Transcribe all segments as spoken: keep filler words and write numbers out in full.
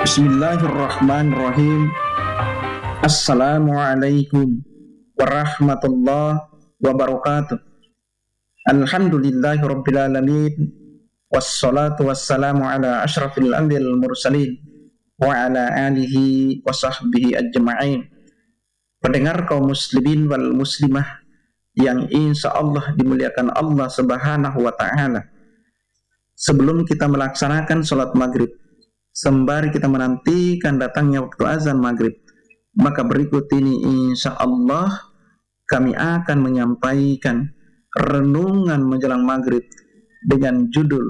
Bismillahirrahmanirrahim. Assalamualaikum warahmatullahi wabarakatuh. Alhamdulillahirabbil alamin. Wassalatu wassalamu ala asyrafil anbiya'il mursalin wa ala alihi wa sahbihi ajma'in. Pendengar kaum muslimin wal muslimah yang insyaallah dimuliakan Allah Subhanahu wa taala. Sebelum kita melaksanakan salat maghrib, sembari kita menantikan datangnya waktu azan maghrib, maka berikut ini insyaallah kami akan menyampaikan renungan menjelang maghrib dengan judul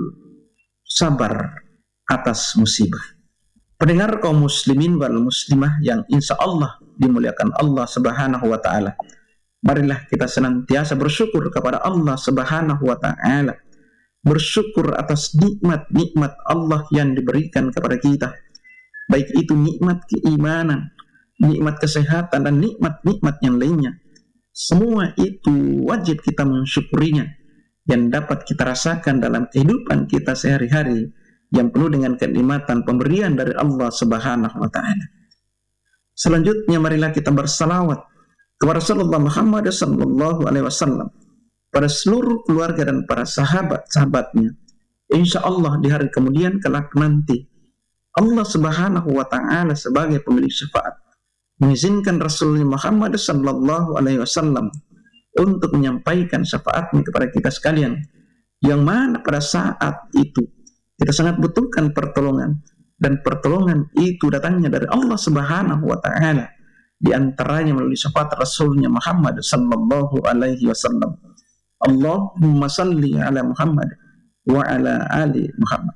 Sabar Atas Musibah. Pendengar kaum muslimin wal muslimah yang insyaallah dimuliakan Allah Subhanahu wa taala, marilah kita senantiasa bersyukur kepada Allah Subhanahu wa taala. Bersyukur atas nikmat-nikmat Allah yang diberikan kepada kita, baik itu nikmat keimanan, nikmat kesehatan, dan nikmat-nikmat yang lainnya. Semua itu wajib kita mensyukurinya, yang dapat kita rasakan dalam kehidupan kita sehari-hari yang penuh dengan kenikmatan pemberian dari Allah Subhanahu wa taala. Selanjutnya marilah kita bersalawat kepada Rasulullah Muhammad sallallahu alaihi wasallam, pada seluruh keluarga dan para sahabat-sahabatnya. Insya Allah di hari kemudian kelak nanti Allah Subhanahu wa taala sebagai pemilik syafaat mengizinkan Rasulullah Muhammad sallallahu alaihi wasallam untuk menyampaikan syafaatnya kepada kita sekalian, yang mana pada saat itu kita sangat butuhkan pertolongan, dan pertolongan itu datangnya dari Allah Subhanahu wa taala, di antaranya melalui syafaat Rasulnya Muhammad sallallahu alaihi wasallam. Allahumma salli ala Muhammad wa ala ali Muhammad.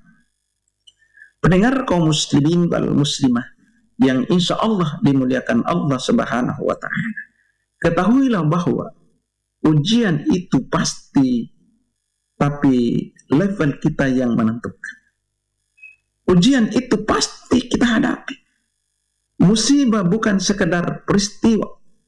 Pendengar kaum muslimin wal muslimah yang insya Allah dimuliakan Allah Subhanahu wa ta'ala, ketahuilah bahwa ujian itu pasti, tapi level kita yang menentukan. Ujian itu pasti kita hadapi. Musibah bukan sekedar peristiwa,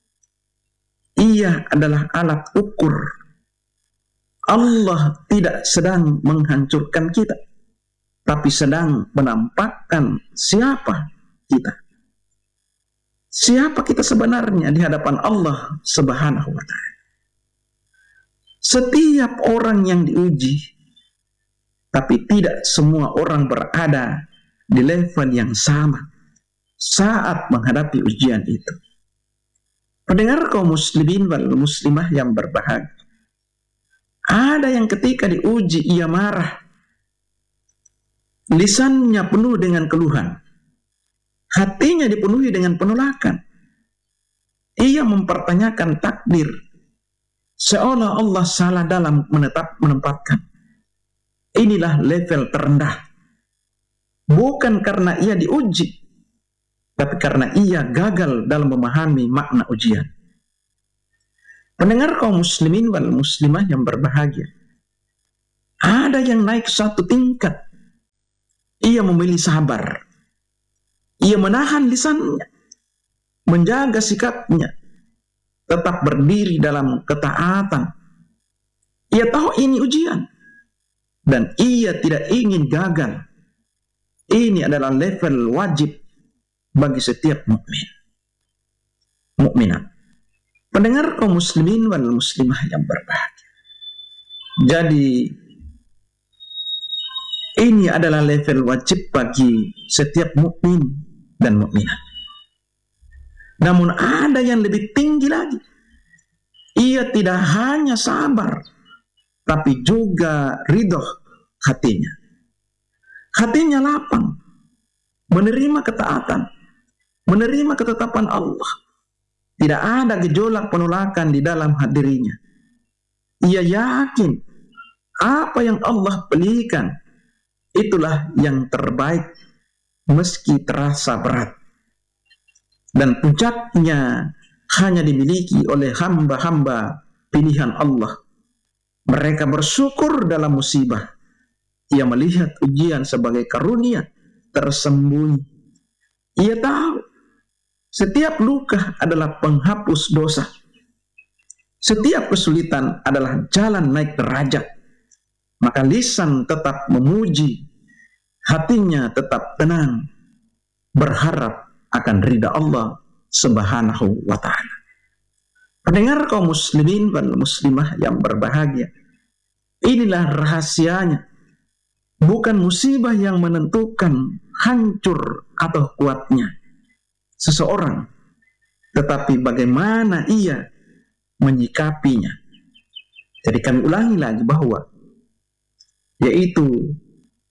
ia adalah alat ukur. Allah tidak sedang menghancurkan kita, tapi sedang menampakkan siapa kita. Siapa kita sebenarnya di hadapan Allah Subhanahu wa ta'ala. Setiap orang yang diuji, tapi tidak semua orang berada di level yang sama saat menghadapi ujian itu. Pendengar kaum muslimin wal muslimah yang berbahagia, ada yang ketika diuji ia marah, lisannya penuh dengan keluhan, hatinya dipenuhi dengan penolakan. Ia mempertanyakan takdir, seolah Allah salah dalam menetap menempatkan. Inilah level terendah, bukan karena ia diuji, tapi karena ia gagal dalam memahami makna ujian. Pendengar kaum muslimin wal muslimah yang berbahagia, ada yang naik satu tingkat. Ia memilih sabar, ia menahan lisannya, menjaga sikapnya, tetap berdiri dalam ketaatan. Ia tahu ini ujian, dan ia tidak ingin gagal. Ini adalah level wajib bagi setiap mukmin, mukminat. Pendengar kaum muslimin wal muslimah yang berbahagia, jadi ini adalah level wajib bagi setiap mukmin dan mukminah. Namun ada yang lebih tinggi lagi. Ia tidak hanya sabar, tapi juga ridho hatinya. Hatinya lapang, menerima ketaatan, menerima ketetapan Allah. Tidak ada gejolak penolakan di dalam hatinya. Ia yakin apa yang Allah berikan itulah yang terbaik, meski terasa berat. Dan puncaknya hanya dimiliki oleh hamba-hamba pilihan Allah. Mereka bersyukur dalam musibah. Ia melihat ujian sebagai karunia tersembunyi. Ia tahu setiap luka adalah penghapus dosa. Setiap kesulitan adalah jalan naik derajat. Maka lisan tetap memuji, hatinya tetap tenang. berharap akan ridha Allah Subhanahu wa ta'ala. Pendengar kaum muslimin wal muslimah yang berbahagia, inilah rahasianya. Bukan musibah yang menentukan hancur atau kuatnya seseorang, tetapi bagaimana ia menyikapinya. Jadi kami ulangi lagi bahwa yaitu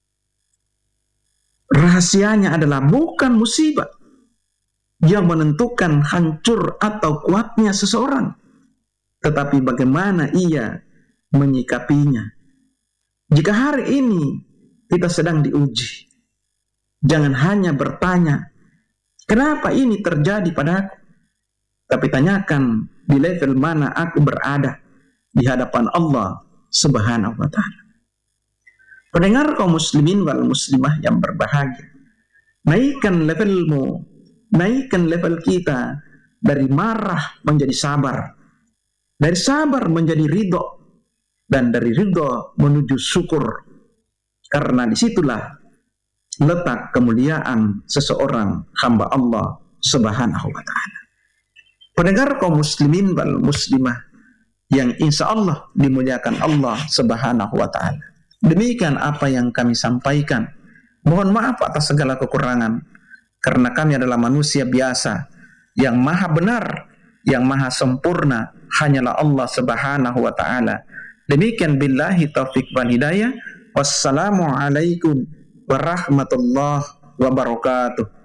rahasianya adalah bukan musibah yang menentukan hancur atau kuatnya seseorang, tetapi bagaimana ia menyikapinya. Jika hari ini kita sedang diuji, jangan hanya bertanya, kenapa ini terjadi padaku? Tapi tanyakan, di level mana aku berada di hadapan Allah Subhanahu wa ta'ala. Pendengar kaum muslimin wal muslimah yang berbahagia, naikkan levelmu, naikkan level kita dari marah menjadi sabar, dari sabar menjadi ridho, dan dari ridho menuju syukur. Karena disitulah letak kemuliaan seseorang hamba Allah Subhanahu wa ta'ala. Pendengar kaum muslimin wal muslimah yang insya Allah dimuliakan Allah Subhanahu wa ta'ala, demikian apa yang kami sampaikan. Mohon maaf atas segala kekurangan, karena kami adalah manusia biasa. Yang maha benar, yang maha sempurna hanyalah Allah Subhanahu wa ta'ala. Demikian billahi taufiq wal hidayah. Wassalamualaikum warahmatullahi wabarakatuh.